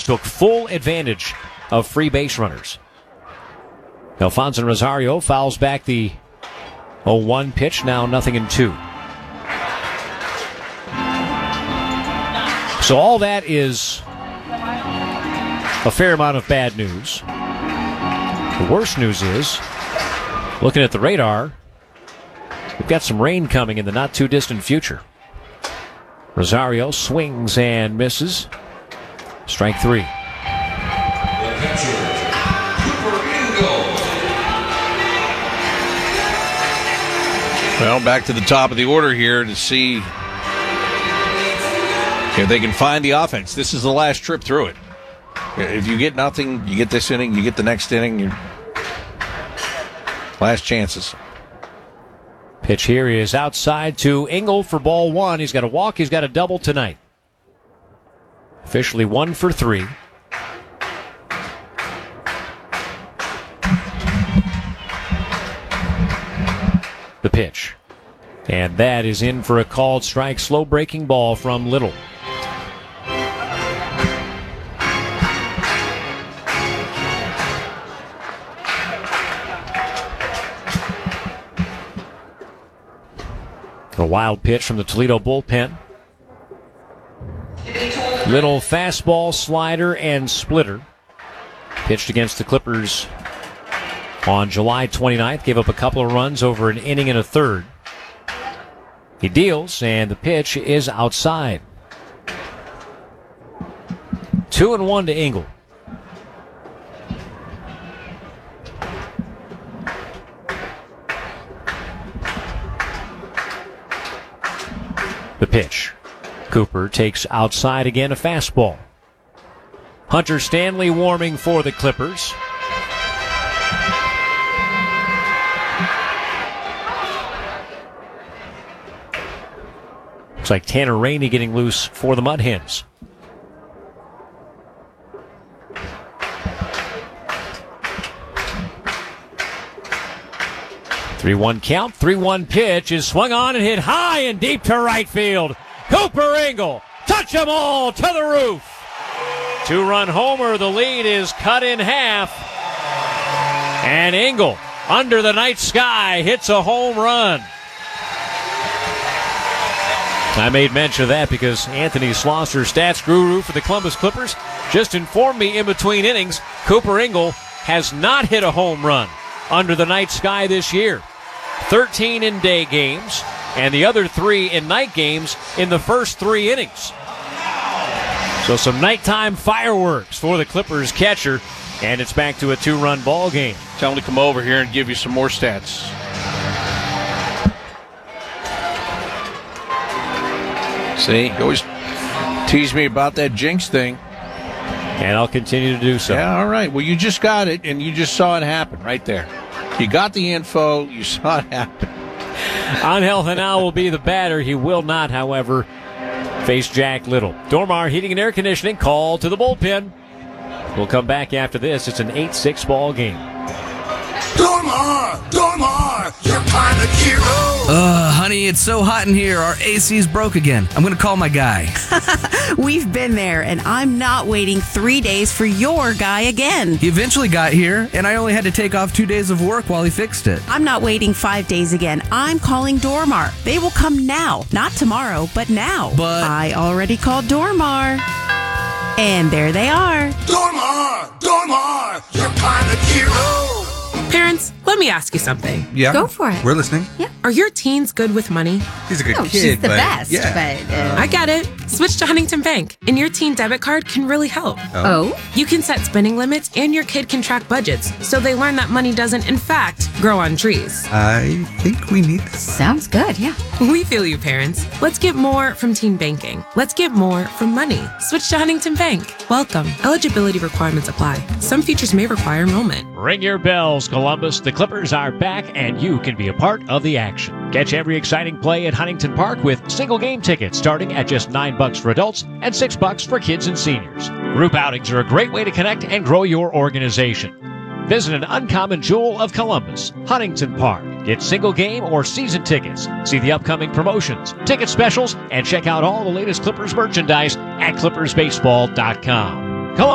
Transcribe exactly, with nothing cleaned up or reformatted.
took full advantage of free base runners. Alfonso Rosario fouls back the oh one pitch, now nothing in two. So all that is a fair amount of bad news. The worst news is, looking at the radar, we've got some rain coming in the not-too-distant future. Rosario swings and misses. Strike three. Well, back to the top of the order here to see if they can find the offense. This is the last trip through it. If you get nothing, you get this inning, you get the next inning, your last chances. Pitch here is outside to Engel for ball one. He's got a walk, he's got a double tonight. Officially one for three. The pitch. And that is in for a called strike. Slow breaking ball from Little. A wild pitch from the Toledo bullpen. Little fastball, slider, and splitter. Pitched against the Clippers on July twenty-ninth. Gave up a couple of runs over an inning and a third. He deals, and the pitch is outside. Two and one to Engel. The pitch. Cooper takes outside again, a fastball. Hunter Stanley warming for the Clippers. Looks like Tanner Rainey getting loose for the Mud Hens. three one count, three one pitch is swung on and hit high and deep to right field. Cooper Engel, touch them all to the roof. Two-run homer, the lead is cut in half. And Engel, under the night sky, hits a home run. I made mention of that because Anthony Slosser, stats guru for the Columbus Clippers, just informed me in between innings Cooper Engel has not hit a home run under the night sky this year. thirteen in day games, and the other three in night games in the first three innings. So some nighttime fireworks for the Clippers catcher, and it's back to a two-run ball game. Tell him to come over here and give you some more stats. See, you always tease me about that jinx thing. And I'll continue to do so. Yeah, all right. Well, you just got it, and you just saw it happen right there. You got the info. You saw it happen. Angel Henao will be the batter. He will not, however, face Jack Little. Dormar Heating and Air Conditioning, call to the bullpen. We'll come back after this. It's an eight six ball game. Dormar! Dormar! Your pilot hero! Uh, honey, it's so hot in here. Our A C's broke again. I'm going to call my guy. We've been there, and I'm not waiting three days for your guy again. He eventually got here, and I only had to take off two days of work while he fixed it. I'm not waiting five days again. I'm calling Dormar. They will come now. Not tomorrow, but now. But I already called Dormar. And there they are. Dormar! Dormar! Your pilot hero! Parents, let me ask you something. Yeah. Go for it. We're listening. Yeah. Are your teens good with money? He's a good No, kid, she's the but best, yeah. but... Uh, I get it. Switch to Huntington Bank, and your teen debit card can really help. oh? You can set spending limits, and your kid can track budgets, so they learn that money doesn't, in fact, grow on trees. I think we need this. Sounds good, yeah. We feel you, parents. Let's get more from teen banking. Let's get more from money. Switch to Huntington Bank. Welcome. Eligibility requirements apply. Some features may require enrollment. Ring your bells, Columbus. The Clippers are back, and you can be a part of the action. Catch every exciting play at Huntington Park with single game tickets starting at just nine bucks for adults and six bucks for kids and seniors. Group outings are a great way to connect and grow your organization. Visit an uncommon jewel of Columbus, Huntington Park. Get single game or season tickets. See the upcoming promotions, ticket specials, and check out all the latest Clippers merchandise at clippers baseball dot com.